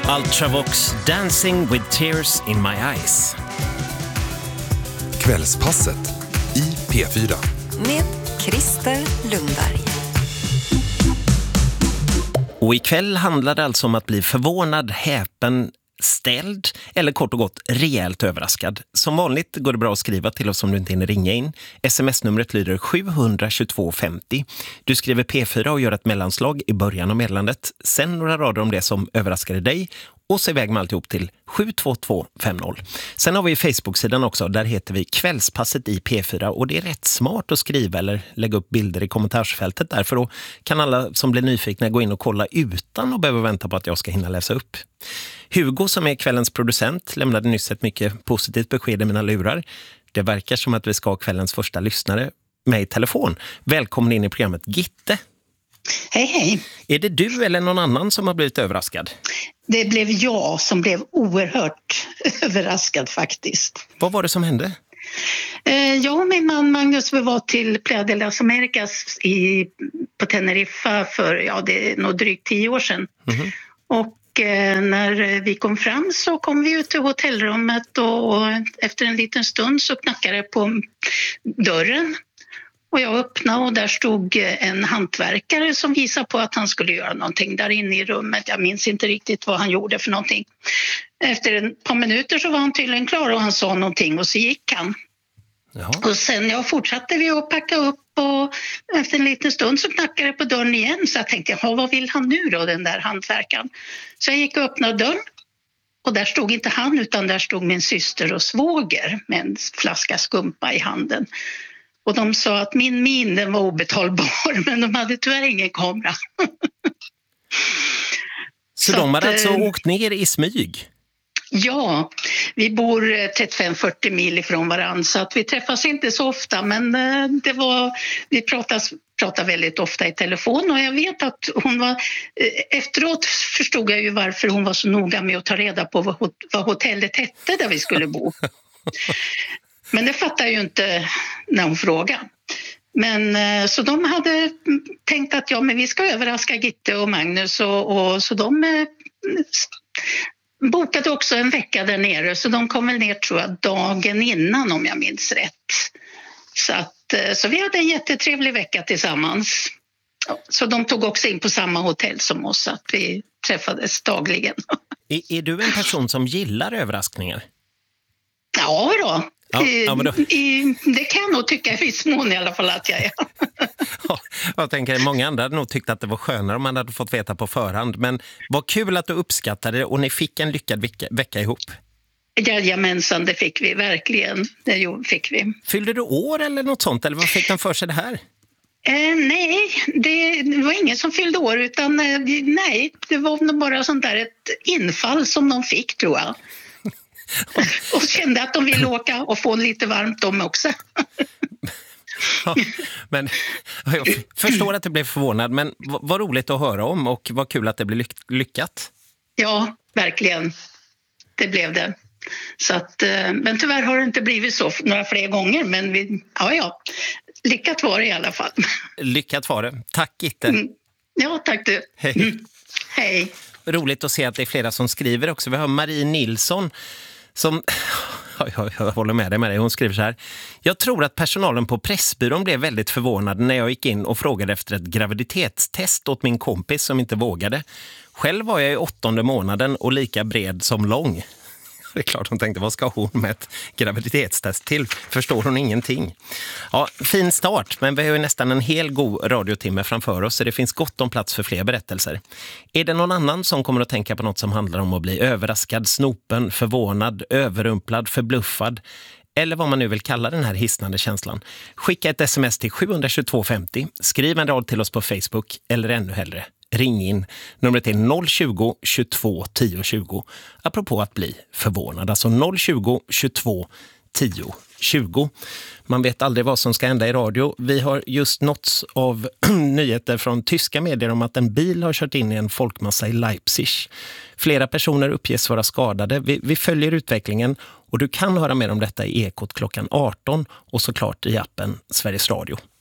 Ultravox, Dancing with Tears in My Eyes. Kvällspasset i P4. Med Christer Lundberg. Och ikväll handlar det alltså om att bli förvånad, häpen, ställd eller kort och gott rejält överraskad. Som vanligt går det bra att skriva till oss om du inte hinner ringa in. SMS-numret lyder 72250. Du skriver P4 och gör ett mellanslag i början av meddelandet. Sen några rader om det som överraskade dig och så iväg med alltihop till 72250. Sen har vi Facebook-sidan också, där heter vi Kvällspasset i P4 och det är rätt smart att skriva eller lägga upp bilder i kommentarsfältet där, för då kan alla som blir nyfikna gå in och kolla utan att behöva vänta på att jag ska hinna läsa upp. Hugo som är kvällens producent lämnade nyss ett mycket positivt besked i mina lurar. Det verkar som att vi ska ha kvällens första lyssnare med i telefon. Välkommen in i programmet Gitte. Hej, hej. Är det du eller någon annan som har blivit överraskad? Det blev jag som blev oerhört överraskad faktiskt. Vad var det som hände? Jag och min man Magnus, vi var till Playa de las Americas på Teneriffa för, det är nog drygt 10 år sedan. Mm-hmm. Och när vi kom fram så kom vi ut till hotellrummet och efter en liten stund så knackade det på dörren. Och jag öppnade och där stod en hantverkare som visade på att han skulle göra någonting där inne i rummet. Jag minns inte riktigt vad han gjorde för någonting. Efter ett par minuter så var han tydligen klar och han sa någonting och så gick han. Jaha. Och sen fortsatte vi att packa upp och efter en liten stund så knackade det på dörren igen. Så jag tänkte, vad vill han nu då, den där hantverkaren? Så jag gick och öppnade dörren och där stod inte han utan där stod min syster och svåger med en flaska skumpa i handen. Och de sa att min min den var obetalbar, men de hade tyvärr ingen kamera. Så de hade alltså åkt ner i smyg? Ja, vi bor 35-40 mil ifrån varandra så att vi träffas inte så ofta, men vi pratar väldigt ofta i telefon och jag vet att hon var, efteråt förstod jag ju varför hon var så noga med att ta reda på vad hotellet hette där vi skulle bo. Men det fattar jag ju inte när hon frågade. Men så de hade tänkt att men vi ska överraska Gitte och Magnus och så de bokade också en vecka där nere så de kom väl ner tror jag dagen innan om jag minns rätt. Så vi hade en jättetrevlig vecka tillsammans. Så de tog också in på samma hotell som oss så att vi träffades dagligen. Är du en person som gillar överraskningar? Ja då. Men då... Det kan jag nog tycka i viss mån i alla fall att jag är. Jag tänker många andra hade nog tyckt att det var skönare om man hade fått veta på förhand. Men vad kul att du uppskattade det och ni fick en lyckad vecka ihop. Jajamensan, det fick vi verkligen. Det fick vi. Fyllde du år eller något sånt? Eller vad fick den för sig det här? Nej, det var ingen som fyllde år utan det var nog bara sånt där ett infall som de fick tror jag. Och kände att de ville åka och få lite varmt de också. Ja, men jag förstår att du blev förvånad, men vad roligt att höra om och vad kul att det blev lyckat. Ja, verkligen. Det blev det. Så att, men tyvärr har det inte blivit så några fler gånger, men lyckat var det i alla fall. Lyckat var det. Tack Gitte. Ja, tack du. Hej. Hej. Roligt att se att det är flera som skriver också. Vi har Marie Nilsson som... Jag håller med dig. Hon skriver så här. Jag tror att personalen på Pressbyrån blev väldigt förvånad när jag gick in och frågade efter ett graviditetstest åt min kompis som inte vågade. Själv var jag i 8:e månaden och lika bred som lång. Det är klart hon tänkte, vad ska hon med ett graviditetstest till? Förstår hon ingenting? Ja, fin start, men vi har ju nästan en hel god radiotimme framför oss så det finns gott om plats för fler berättelser. Är det någon annan som kommer att tänka på något som handlar om att bli överraskad, snopen, förvånad, överrumplad, förbluffad eller vad man nu vill kalla den här hisnande känslan? Skicka ett sms till 72250, skriv en rad till oss på Facebook eller ännu hellre. Ring in. Numret är 020 22 10 20. Apropå att bli förvånad. Alltså 020 22 10 20. Man vet aldrig vad som ska hända i radio. Vi har just nåtts av nyheter från tyska medier om att en bil har kört in i en folkmassa i Leipzig. Flera personer uppges vara skadade. Vi följer utvecklingen och du kan höra mer om detta i Ekot klockan 18 och såklart i appen Sveriges Radio.